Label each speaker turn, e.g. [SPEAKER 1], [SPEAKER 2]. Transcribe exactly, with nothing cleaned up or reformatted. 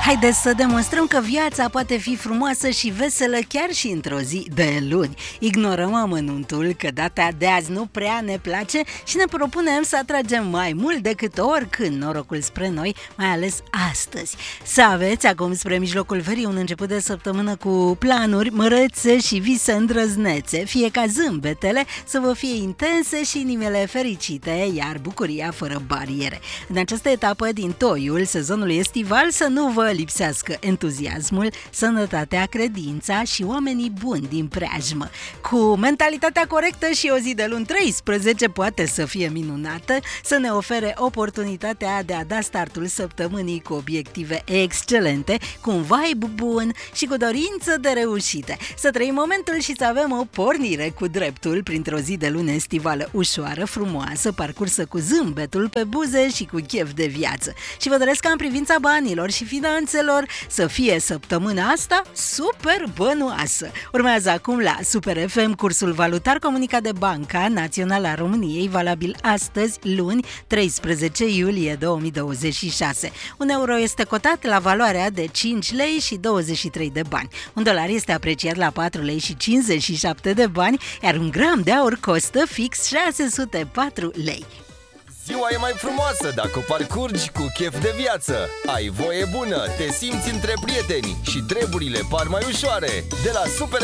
[SPEAKER 1] Haideți să demonstrăm că viața poate fi frumoasă și veselă chiar și într-o zi de luni. Ignorăm amănuntul că data de azi nu prea ne place și ne propunem să atragem mai mult decât oricând norocul spre noi, mai ales astăzi. Să aveți acum spre mijlocul verii un început de săptămână cu planuri mărețe și vise îndrăznețe, fie ca zâmbetele să vă fie intense și inimile fericite, iar bucuria fără bariere. În această etapă din toiul sezonului estival să nu vă lipsească entuziasmul, sănătatea, credința și oamenii buni din preajmă. Cu mentalitatea corectă și o zi de luni treisprezece poate să fie minunată, să ne ofere oportunitatea de a da startul săptămânii cu obiective excelente, cu un vibe bun și cu dorință de reușite. Să trăim momentul și să avem o pornire cu dreptul printr-o zi de luni estivală ușoară, frumoasă, parcursă cu zâmbetul pe buze și cu chef de viață. Și vă doresc ca în privința banilor și finanțelor să fie săptămâna asta super bănoasă. Urmează acum la Super F M cursul valutar comunicat de Banca Națională a României, valabil astăzi, luni, treisprezece iulie două mii douăzeci și șase. Un euro este cotat la valoarea de cinci lei și douăzeci și trei de bani. Un dolar este apreciat la patru lei și cincizeci și șapte de bani, iar un gram de aur costă fix șase sute patru lei.
[SPEAKER 2] Ziua e mai frumoasă dacă o parcurgi cu chef de viață. Ai voie bună, te simți între prieteni și treburile par mai ușoare. De la Super